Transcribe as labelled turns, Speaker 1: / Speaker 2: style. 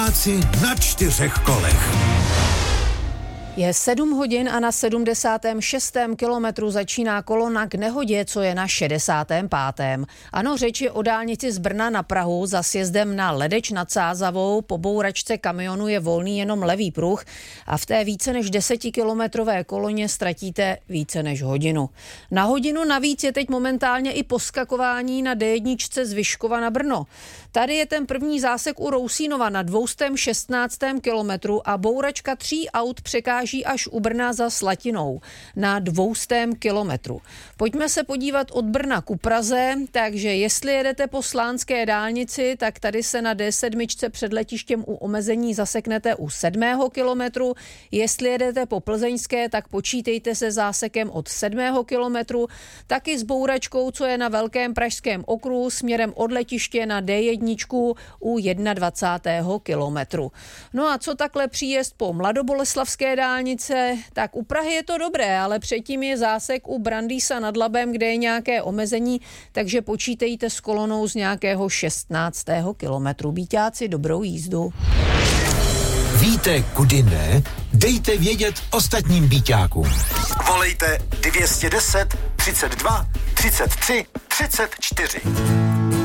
Speaker 1: Byťáci na 4 kolech.
Speaker 2: Je 7 hodin a na 76. kilometru začíná kolona k nehodě, co je na 65. Ano, řeč je o dálnici z Brna na Prahu za sjezdem na Ledeč nad Sázavou. Po bouračce kamionu je volný jenom levý pruh a v té více než 10kilometrové koloně ztratíte více než hodinu. Na hodinu navíc je teď momentálně i poskakování na D1 z Vyškova na Brno. Tady je ten první zásek u Rousínova na 216. kilometru a bouračka 3 aut překáží až u Brna za Slatinou na 200 kilometru. Pojďme se podívat od Brna ku Praze, takže jestli jedete po slánské dálnici, tak tady se na D7 před letištěm u omezení zaseknete u 7. kilometru. Jestli jedete po plzeňské, tak počítejte se zásekem od 7. kilometru, taky s bouračkou, co je na Velkém pražském okruhu směrem od letiště na D1 u 21. kilometru. No a co takhle příjezd po mladoboleslavské dálnice, tak u Prahy je to dobré, ale předtím je zásek u Brandýsa nad Labem, kde je nějaké omezení, takže počítejte s kolonou z nějakého 16. kilometru. Byťáci, dobrou jízdu.
Speaker 1: Víte, kudy ne? Dejte vědět ostatním byťákům.
Speaker 3: Volejte 210 32 33 34.